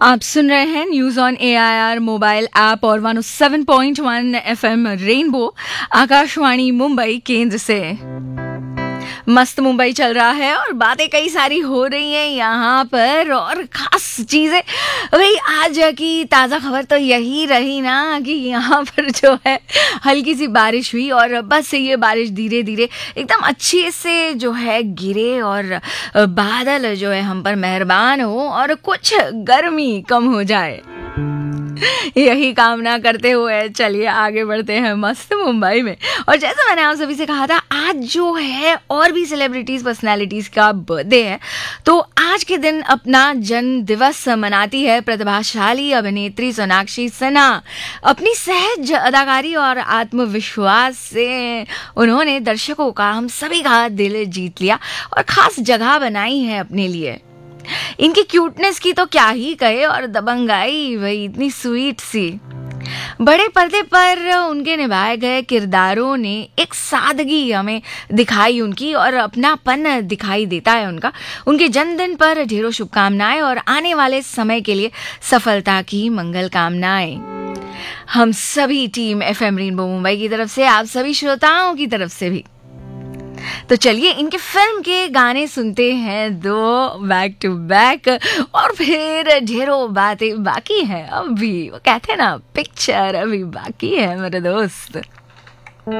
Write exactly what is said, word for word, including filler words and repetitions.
आप सुन रहे हैं news on A I R mobile app और one O seven point one F M rainbow Akashvani Mumbai केंद्र से। मस्त मुंबई चल रहा है और बातें कई सारी हो रही हैं यहाँ पर, और खास चीजें भाई आज की ताज़ा खबर तो यही रही ना कि यहाँ पर जो है हल्की सी बारिश हुई और बस ये बारिश धीरे धीरे एकदम अच्छे से जो है गिरे और बादल जो है हम पर मेहरबान हो और कुछ गर्मी कम हो जाए, यही कामना करते हुए चलिए आगे बढ़ते हैं मस्त मुंबई में। और जैसे मैंने आप सभी से कहा था, आज जो है और भी सेलिब्रिटीज पर्सनालिटीज का बर्थडे है, तो आज के दिन अपना जन्म दिवस मनाती है प्रतिभाशाली अभिनेत्री सोनाक्षी सिन्हा। अपनी सहज अदाकारी और आत्मविश्वास से उन्होंने दर्शकों का, हम सभी का दिल जीत लिया और खास जगह बनाई है अपने लिए। इनकी क्यूटनेस की तो क्या ही कहे, और दबंगाई वही इतनी स्वीट सी। बड़े पर्दे पर उनके निभाए गए किरदारों ने एक सादगी हमें दिखाई उनकी, और अपनापन दिखाई देता है उनका। उनके जन्मदिन पर ढेरों शुभकामनाएं और आने वाले समय के लिए सफलता की मंगल कामनाएं हम सभी team F M rainbow Mumbai की तरफ से, आप सभी श्रोताओं की तरफ से भी। तो चलिए इनके फिल्म के गाने सुनते हैं दो बैक टू बैक, और फिर ढेरों बातें बाकी हैं अभी। वो कहते हैं ना, पिक्चर अभी बाकी है मेरे दोस्त।